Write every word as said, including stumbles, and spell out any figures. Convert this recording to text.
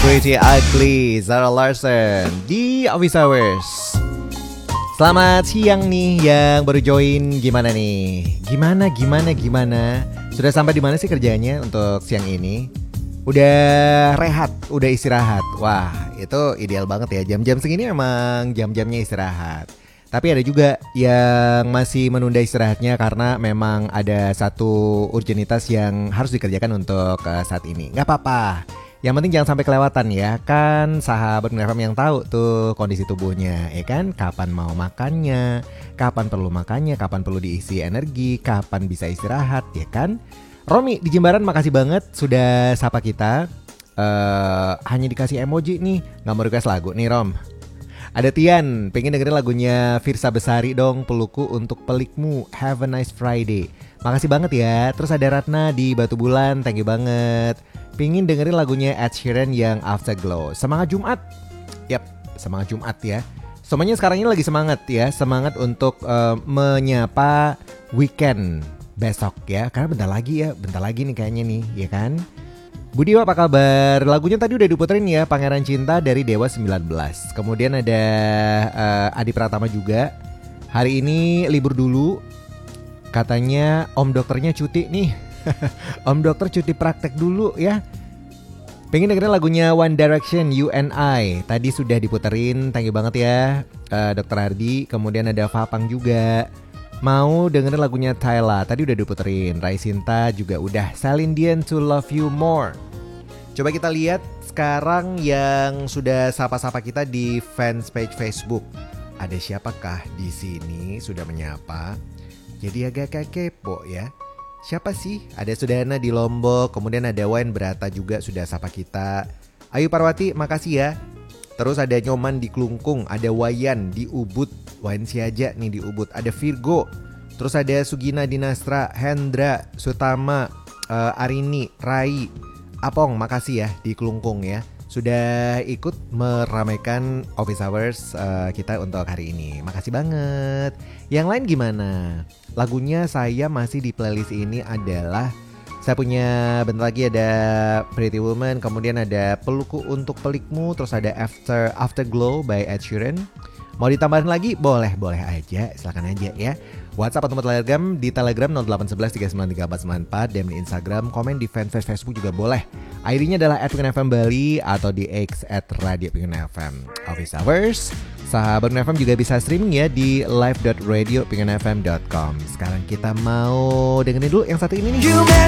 Pretty Ugly, Zara Larsson di Office Hours. Selamat siang nih yang baru join, gimana nih? Gimana, gimana, gimana? Sudah sampai di mana sih kerjanya untuk siang ini? Udah rehat, udah istirahat. Wah, itu ideal banget ya. Jam-jam segini emang jam-jamnya istirahat. Tapi ada juga yang masih menunda istirahatnya karena memang ada satu urgenitas yang harus dikerjakan untuk uh, saat ini. Gak apa-apa. Yang penting jangan sampai kelewatan ya. Kan sahabat F M yang tahu tuh kondisi tubuhnya, ya kan? Kapan mau makannya, kapan perlu makannya, kapan perlu diisi energi, kapan bisa istirahat, ya kan? Romi di Jimbaran makasih banget sudah sapa kita. uh, Hanya dikasih emoji nih, gak mau request lagu nih Rom. Ada Tian, pengen dengerin lagunya Firsa Besari dong, Pelukku Untuk Pelikmu, Have a Nice Friday. Makasih banget ya. Terus ada Ratna di Batu Bulan, thank you banget. Pengen dengerin lagunya Ed Sheeran yang Afterglow. Semangat Jumat. Yap, semangat Jumat ya. Semuanya sekarang ini lagi semangat ya. Semangat untuk uh, menyapa weekend besok ya. Karena bentar lagi ya, bentar lagi nih kayaknya nih, ya kan? Budi apa kabar? Lagunya tadi udah diputerin ya, Pangeran Cinta dari Dewa sembilan belas. Kemudian ada uh, Adi Pratama juga. Hari ini libur dulu. Katanya om dokternya cuti nih. Om dokter cuti praktek dulu ya. Pengen dengerin lagunya One Direction, You and I. Tadi sudah diputerin, thank you banget ya uh, dokter Hardi. Kemudian ada Fapang juga. Mau dengerin lagunya Tyla, tadi udah diputerin. Rai Sinta juga udah. Celine Dion To Love You More. Coba kita lihat sekarang yang sudah sapa-sapa kita di fans page Facebook. Ada siapakah di sini sudah menyapa? Jadi agak kepo ya. Siapa sih? Ada Sudana di Lombok, kemudian ada Wan Berata juga sudah sapa kita. Ayu Parwati, makasih ya. Terus ada Nyoman di Klungkung, ada Wayan di Ubud, Wayan Siaja nih di Ubud, ada Virgo. Terus ada Sugina di Nastra, Hendra, Sutama, uh, Arini, Rai, Apong, makasih ya di Klungkung ya. Sudah ikut meramaikan Office Hours uh, kita untuk hari ini. Makasih banget. Yang lain gimana? Lagunya saya masih di playlist ini adalah, saya punya bentar lagi ada Pretty Woman, kemudian ada Pelukku Untuk Pelikmu, terus ada After Afterglow by Ed Sheeran. Mau ditambahin lagi? Boleh, boleh aja, silakan aja ya. WhatsApp atau Telegram di Telegram nol delapan satu satu tiga sembilan tiga empat sembilan empat dan di Instagram komen di fanpage Facebook juga boleh. I D-nya adalah at Pengen F M Bali atau di X at Radio Pengen F M. Office Hours. Sahabat Pengen F M juga bisa streaming ya di live dot radio pengen f m dot com. Sekarang kita mau dengerin dulu yang satu ini nih.